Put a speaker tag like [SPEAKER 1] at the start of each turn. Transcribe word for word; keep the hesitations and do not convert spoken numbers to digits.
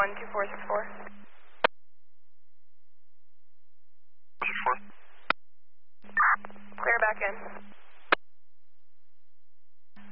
[SPEAKER 1] one two four six four.
[SPEAKER 2] six four.
[SPEAKER 1] Clear back in.